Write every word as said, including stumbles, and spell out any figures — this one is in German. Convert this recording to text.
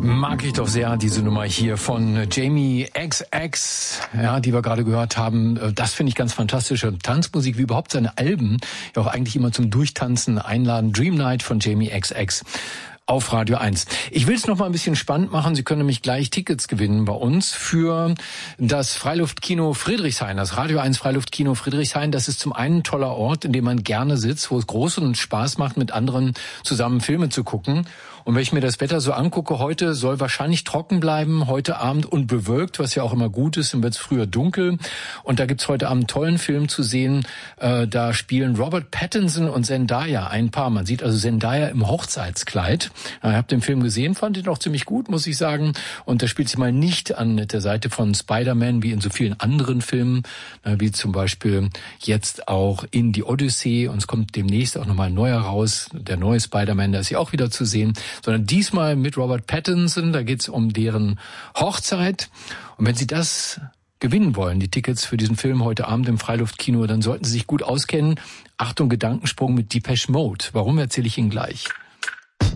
Mag ich doch sehr, diese Nummer hier von Jamie X X, ja, die wir gerade gehört haben. Das finde ich ganz fantastische Tanzmusik, wie überhaupt seine Alben ja auch eigentlich immer zum Durchtanzen einladen. Dream Night von Jamie X X auf Radio eins. Ich will es noch mal ein bisschen spannend machen. Sie können nämlich gleich Tickets gewinnen bei uns für das Freiluftkino Friedrichshain, das Radio eins Freiluftkino Friedrichshain. Das ist zum einen ein toller Ort, in dem man gerne sitzt, wo es großen Spaß macht, mit anderen zusammen Filme zu gucken. Und wenn ich mir das Wetter so angucke, heute soll wahrscheinlich trocken bleiben, heute Abend und bewölkt, was ja auch immer gut ist, dann wird es früher dunkel. Und da gibt's heute Abend einen tollen Film zu sehen. Äh, da spielen Robert Pattinson und Zendaya ein Paar. Man sieht also Zendaya im Hochzeitskleid. Ich habe den Film gesehen, fand ihn auch ziemlich gut, muss ich sagen. Und da spielt sie mal nicht an der Seite von Spider-Man, wie in so vielen anderen Filmen, wie zum Beispiel jetzt auch in die Odyssee. Und es kommt demnächst auch nochmal ein neuer raus, der neue Spider-Man, da ist sie auch wieder zu sehen. Sondern diesmal mit Robert Pattinson, da geht's um deren Hochzeit. Und wenn Sie das gewinnen wollen, die Tickets für diesen Film heute Abend im Freiluftkino, dann sollten Sie sich gut auskennen. Achtung, Gedankensprung mit Depeche Mode. Warum, erzähle ich Ihnen gleich.